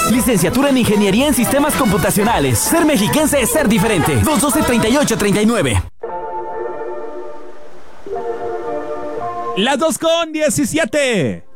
Licenciatura en Ingeniería en Sistemas Computacionales. Ser mexiquense es ser diferente. 212-3839. Las 2:17.